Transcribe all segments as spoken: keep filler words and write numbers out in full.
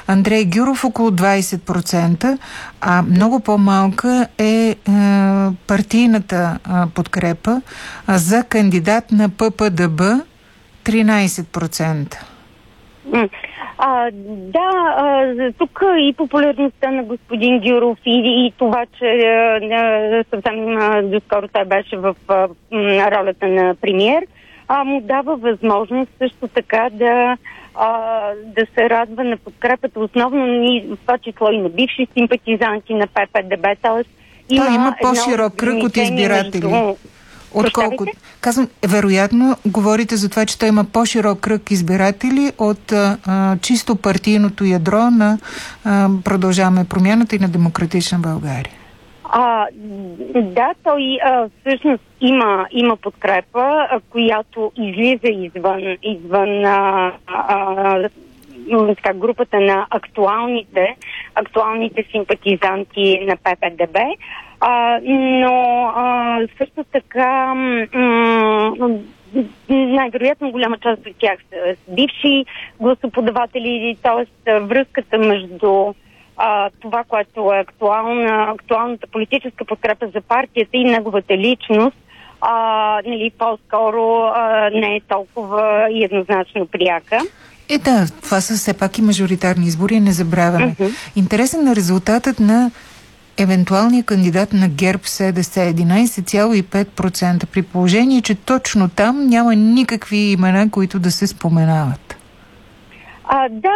Андрей Гюров около двайсет процента, а много по-малка е, е партийната е, подкрепа е, за кандидат на П П Д Б тринайсет процента. А, да, а, тук и популярността на господин Гюров и, и това, че а, съвсем а, доскоро той беше в а, ролята на премиер, а, му дава възможност също така да, а, да се радва на подкрепата, основно ни, в това число и на бивши симпатизанти на П П Д Б. Тоест, има, има по-широк кръг от избиратели. Между... Отколкото. Казвам, вероятно, говорите за това, че той има по-широк кръг избиратели от а, чисто партийното ядро на а, Продължаваме промяната и на Демократична България. А, да, той а, всъщност има, има подкрепа, а, която излиза извън, извън а, а, така, групата на актуалните, актуалните симпатизанти на П П Д Б. А, но а, също така м- най-вероятно голяма част от тях са бивши гласоподаватели, т.е. връзката между а, това, което е актуална, актуалната политическа подкрепа за партията и неговата личност, а, нали, по-скоро а, не е толкова еднозначно пряка. Е, да, това са все пак и мажоритарни избори, не забравяме. Uh-huh. Интересен е резултатът на евентуалният кандидат на ГЕРБ С Д С единайсет цяло и пет процента, при положение, че точно там няма никакви имена, които да се споменават. А, да,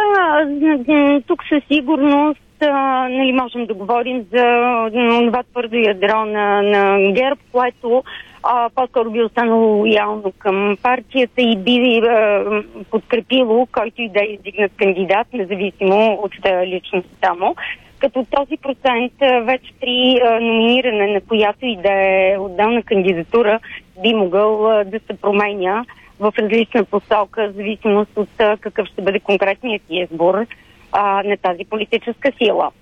тук със сигурност а, нали, можем да говорим за това твърдо ядро на, на ГЕРБ, което а, по-скоро би останало лоялно към партията и би а, подкрепило който и да е издигнат кандидат, независимо от личността му. Като този процент вече при а, номиниране на която и да е отделна кандидатура би могъл а, да се променя в различна посока, в зависимост от а, какъв ще бъде конкретният избор а, на тази политическа сила.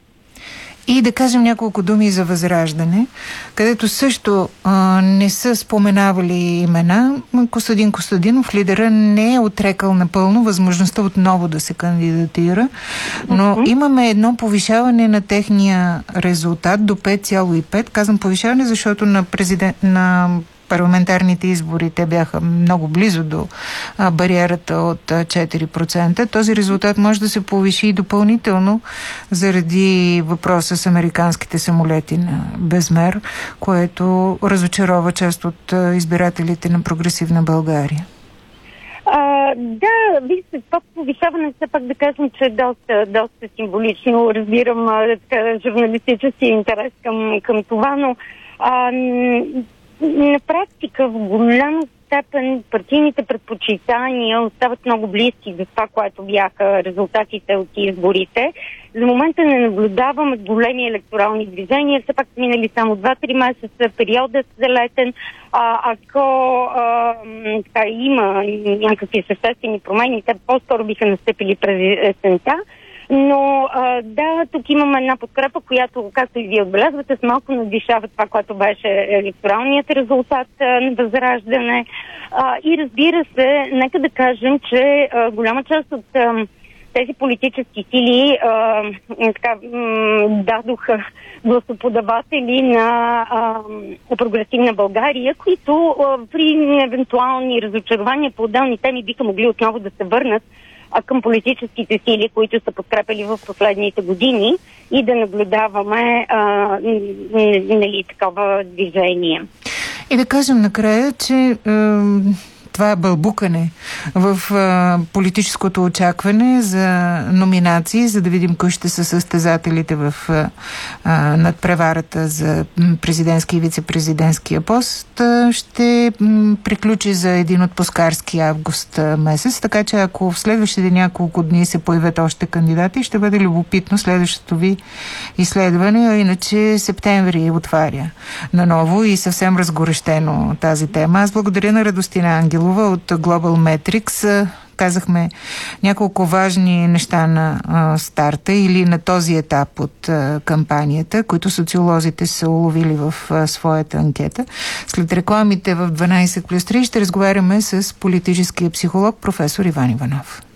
И да кажем няколко думи за Възраждане, където също а, не са споменавали имена. Костадин Костадинов, лидера, не е отрекал напълно възможността отново да се кандидатира, но uh-huh. имаме едно повишаване на техния резултат до пет цяло и пет. Казвам повишаване, защото на, президент, на парламентарните избори те бяха много близо до а, бариерата от а, четири процента. Този резултат може да се повиши и допълнително заради въпроса с американските самолети на Безмер, което разочарова част от а, избирателите на Прогресивна България. А, да, вижте, това повишаване, все пак да кажем, че е доста, доста символично. Разбирам а, така, журналистически интерес към, към това, но а, на практика в голяма степен партийните предпочитания остават много близки за това, което бяха резултатите от изборите. За момента не наблюдаваме големи електорални движения. Все пак минали само два-три месеца, периодът за летен. А, ако а, така, има някакви съществени промени, те по-скоро биха настъпили през есента. Но а, да, тук имаме една подкрепа, която, както и вие отбелязвате, с малко надвишава това, което беше електоралният резултат а, на Възраждане. А, и разбира се, нека да кажем, че а, голяма част от а, тези политически сили а, така, м- дадоха гласоподаватели на а, Прогресивна България, които а, при евентуални разочарования по отделни теми биха могли отново да се върнат а към политическите сили, които са подкрепили в последните години и да наблюдаваме а, нали, такова движение. И да кажем накрая, че е, това е бълбукане в а, политическото очакване за номинации, за да видим кои ще са състезателите в а, надпреварата за президентски и вице-президентския пост. А, ще м, приключи за един отпускарски август а, месец, така че ако в следващите няколко дни се появят още кандидати, ще бъде любопитно следващото ви изследване, а иначе септември отваря наново и съвсем разгорещено тази тема. Аз благодаря на Радостина Ангелова от Global Metrics. Казахме няколко важни неща на а, старта или на този етап от а, кампанията, които социолозите са уловили в а, своята анкета. След рекламите в дванайсет плюс три ще разговаряме с политическия психолог професор Иван Иванов.